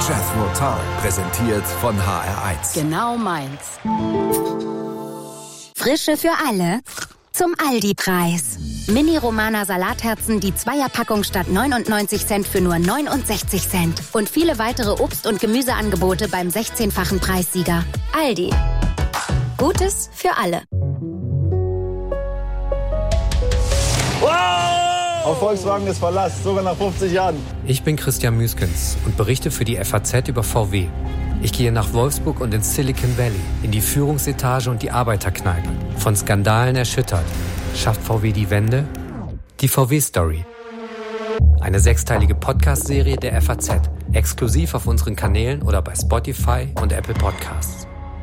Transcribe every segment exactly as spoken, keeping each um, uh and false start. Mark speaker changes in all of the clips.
Speaker 1: Jethro Tull, präsentiert von H R eins.
Speaker 2: Genau meins.
Speaker 3: Frische für alle zum Aldi-Preis. Mini-Romana Salatherzen, die Zweierpackung statt neunundneunzig Cent für nur neunundsechzig Cent. Und viele weitere Obst- und Gemüseangebote beim sechzehnfachen Preissieger. Aldi. Gutes für alle.
Speaker 4: Auf Volkswagen ist Verlass, sogar nach fünfzig Jahren.
Speaker 5: Ich bin Christian Müskens und berichte für die F A Z über V W. Ich gehe nach Wolfsburg und ins Silicon Valley, in die Führungsetage und die Arbeiterkneipe. Von Skandalen erschüttert. Schafft V W die Wende? Die V W-Story. Eine sechsteilige Podcast-Serie der F A Z. Exklusiv auf unseren Kanälen oder bei Spotify und Apple Podcasts.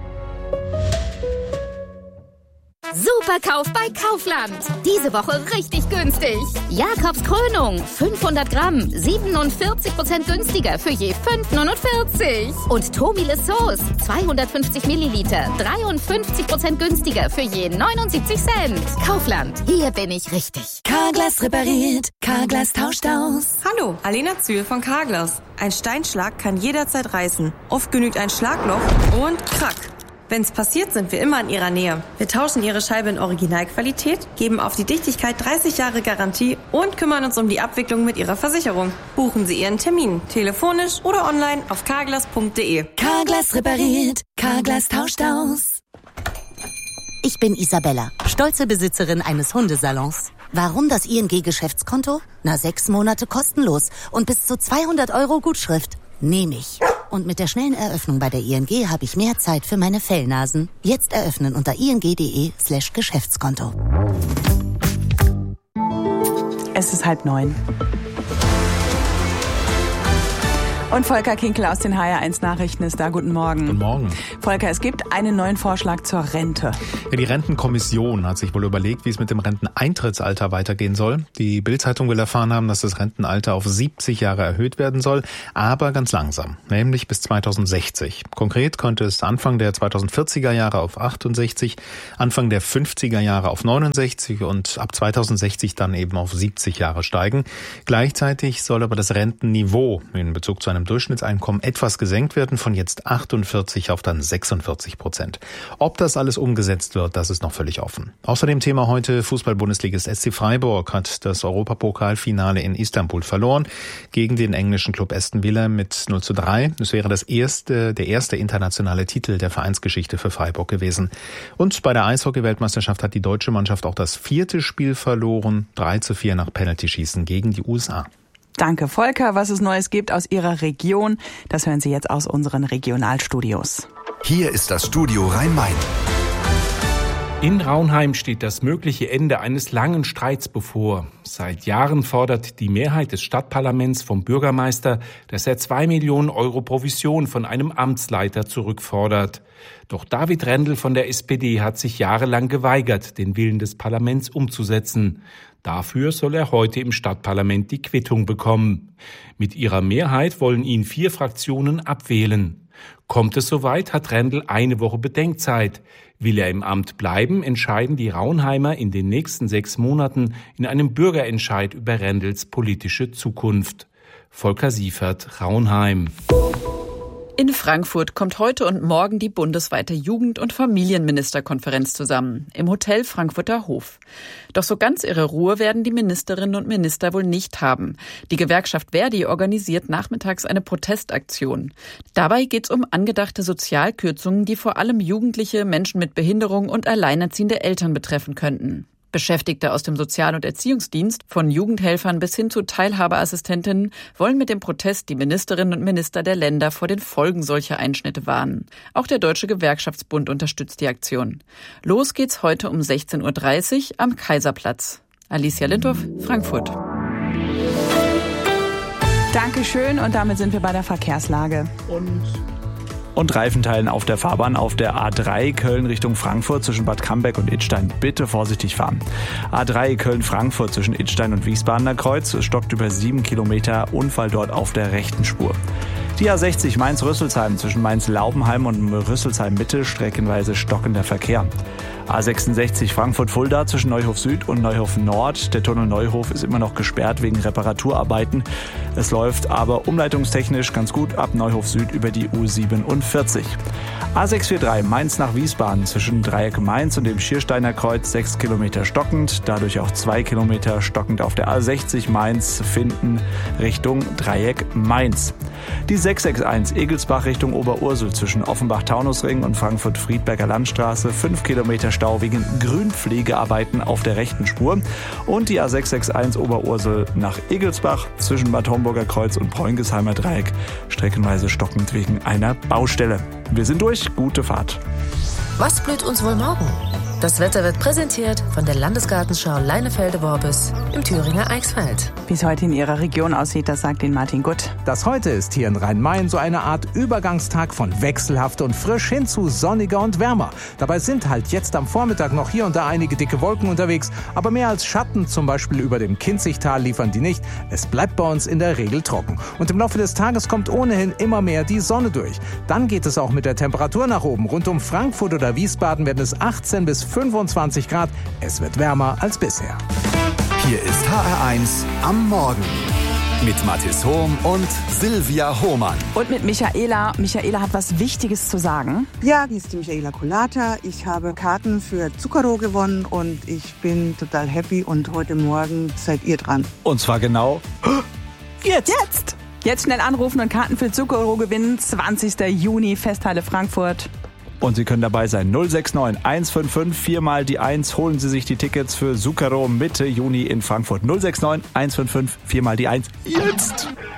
Speaker 2: Superkauf bei Kaufland. Diese Woche richtig günstig. Jakobs Krönung, fünfhundert Gramm, siebenundvierzig Prozent günstiger für je fünf Euro neunundvierzig. Und Tobile Sauce, zweihundertfünfzig Milliliter, dreiundfünfzig Prozent günstiger für je neunundsiebzig Cent. Kaufland, hier bin ich richtig.
Speaker 6: Carglass repariert, Carglass tauscht aus.
Speaker 7: Hallo, Alena Zühl von Carglass. Ein Steinschlag kann jederzeit reißen. Oft genügt ein Schlagloch und krack. Wenn's passiert, sind wir immer in Ihrer Nähe. Wir tauschen Ihre Scheibe in Originalqualität, geben auf die Dichtigkeit dreißig Jahre Garantie und kümmern uns um die Abwicklung mit Ihrer Versicherung. Buchen Sie Ihren Termin, telefonisch oder online auf carglass punkt de.
Speaker 6: Carglass repariert, Carglass tauscht aus.
Speaker 8: Ich bin Isabella, stolze Besitzerin eines Hundesalons. Warum das I N G-Geschäftskonto? Na, sechs Monate kostenlos und bis zu zweihundert Euro Gutschrift. Nehme ich. Und mit der schnellen Eröffnung bei der I N G habe ich mehr Zeit für meine Fellnasen. Jetzt eröffnen unter ing.de slash Geschäftskonto.
Speaker 9: Es ist halb neun. Und Volker Kinkel aus den H R eins Nachrichten ist da. Guten Morgen.
Speaker 10: Guten Morgen.
Speaker 9: Volker, es gibt einen neuen Vorschlag zur Rente.
Speaker 10: Ja, die Rentenkommission hat sich wohl überlegt, wie es mit dem Renteneintrittsalter weitergehen soll. Die Bild-Zeitung will erfahren haben, dass das Rentenalter auf siebzig Jahre erhöht werden soll, aber ganz langsam, nämlich bis zweitausendsechzig. Konkret könnte es Anfang der zweitausendvierziger Jahre auf achtundsechzig, Anfang der fünfziger Jahre auf neunundsechzig und ab zweitausendsechzig dann eben auf siebzig Jahre steigen. Gleichzeitig soll aber das Rentenniveau in Bezug zu einem Durchschnittseinkommen etwas gesenkt werden, von jetzt achtundvierzig auf dann sechsundvierzig Prozent. Ob das alles umgesetzt wird, das ist noch völlig offen. Außerdem Thema heute: Fußball-Bundesligist S C Freiburg hat das Europapokalfinale in Istanbul verloren gegen den englischen Club Aston Villa mit null zu drei. Es wäre das erste, der erste internationale Titel der Vereinsgeschichte für Freiburg gewesen. Und bei der Eishockey-Weltmeisterschaft hat die deutsche Mannschaft auch das vierte Spiel verloren, drei zu vier nach Penaltyschießen gegen die U S A.
Speaker 9: Danke, Volker. Was es Neues gibt aus Ihrer Region, das hören Sie jetzt aus unseren Regionalstudios.
Speaker 1: Hier ist das Studio Rhein-Main.
Speaker 11: In Raunheim steht das mögliche Ende eines langen Streits bevor. Seit Jahren fordert die Mehrheit des Stadtparlaments vom Bürgermeister, dass er zwei Millionen Euro Provision von einem Amtsleiter zurückfordert. Doch David Rendel von der S P D hat sich jahrelang geweigert, den Willen des Parlaments umzusetzen. Dafür soll er heute im Stadtparlament die Quittung bekommen. Mit ihrer Mehrheit wollen ihn vier Fraktionen abwählen. Kommt es soweit, hat Rendel eine Woche Bedenkzeit. Will er im Amt bleiben, entscheiden die Raunheimer in den nächsten sechs Monaten in einem Bürgerentscheid über Rendels politische Zukunft. Volker Siefert, Raunheim.
Speaker 12: In Frankfurt kommt heute und morgen die bundesweite Jugend- und Familienministerkonferenz zusammen, im Hotel Frankfurter Hof. Doch so ganz ihre Ruhe werden die Ministerinnen und Minister wohl nicht haben. Die Gewerkschaft Verdi organisiert nachmittags eine Protestaktion. Dabei geht es um angedachte Sozialkürzungen, die vor allem Jugendliche, Menschen mit Behinderung und alleinerziehende Eltern betreffen könnten. Beschäftigte aus dem Sozial- und Erziehungsdienst, von Jugendhelfern bis hin zu Teilhabeassistentinnen, wollen mit dem Protest die Ministerinnen und Minister der Länder vor den Folgen solcher Einschnitte warnen. Auch der Deutsche Gewerkschaftsbund unterstützt die Aktion. Los geht's heute um sechzehn Uhr dreißig am Kaiserplatz. Alicia Lindhoff, Frankfurt.
Speaker 9: Dankeschön, und damit sind wir bei der Verkehrslage.
Speaker 13: Und Und Reifenteilen auf der Fahrbahn auf der A drei Köln Richtung Frankfurt zwischen Bad Camberg und Idstein. Bitte vorsichtig fahren. A drei Köln-Frankfurt zwischen Idstein und Wiesbadener Kreuz. Es stockt über sieben Kilometer. Unfall dort auf der rechten Spur. Die A sechzig Mainz-Rüsselsheim zwischen Mainz-Laubenheim und Rüsselsheim-Mitte streckenweise stockender Verkehr. A sechsundsechzig Frankfurt-Fulda zwischen Neuhof Süd und Neuhof Nord. Der Tunnel Neuhof ist immer noch gesperrt wegen Reparaturarbeiten. Es läuft aber umleitungstechnisch ganz gut ab Neuhof Süd über die U siebenundvierzig. A sechs vier drei Mainz nach Wiesbaden zwischen Dreieck Mainz und dem Schiersteiner Kreuz sechs Kilometer stockend, dadurch auch zwei Kilometer stockend auf der A sechzig Mainz-Finden Richtung Dreieck Mainz. Die sechs sechs eins Egelsbach Richtung Oberursel zwischen Offenbach-Taunusring und Frankfurt-Friedberger Landstraße fünf Kilometer Stau wegen Grünpflegearbeiten auf der rechten Spur. Und die A sechs sechs eins Oberursel nach Egelsbach zwischen Bad Homburger Kreuz und Preungesheimer Dreieck streckenweise stockend wegen einer Baustelle. Wir sind durch, gute Fahrt.
Speaker 14: Was blüht uns wohl morgen? Das Wetter wird präsentiert von der Landesgartenschau Leinefelde-Worbis im Thüringer Eichsfeld.
Speaker 9: Wie es heute in Ihrer Region aussieht, das sagt Ihnen Martin Gutt.
Speaker 15: Das heute ist hier in Rhein-Main so eine Art Übergangstag von wechselhaft und frisch hin zu sonniger und wärmer. Dabei sind halt jetzt am Vormittag noch hier und da einige dicke Wolken unterwegs, aber mehr als Schatten, zum Beispiel über dem Kinzigtal, liefern die nicht. Es bleibt bei uns in der Regel trocken. Und im Laufe des Tages kommt ohnehin immer mehr die Sonne durch. Dann geht es auch mit der Temperatur nach oben. Rund um Frankfurt oder Wiesbaden werden es achtzehn bis fünfundzwanzig Grad. Es wird wärmer als bisher.
Speaker 1: Hier ist H R eins am Morgen mit Mathis Hohm und Silvia Hohmann.
Speaker 9: Und mit Michaela. Michaela hat was Wichtiges zu sagen.
Speaker 16: Ja, hier ist die Michaela Colata. Ich habe Karten für Zucchero gewonnen und ich bin total happy und heute Morgen seid ihr dran.
Speaker 13: Und zwar genau
Speaker 9: jetzt. Jetzt. Jetzt schnell anrufen und Karten für Zucchero gewinnen. zwanzigster Juni, Festhalle Frankfurt.
Speaker 13: Und Sie können dabei sein. null sechs neun eins fünf fünf vier mal die eins. Holen Sie sich die Tickets für Zucchero Mitte Juni in Frankfurt. null sechs neun eins fünf fünf vier mal die eins. Jetzt!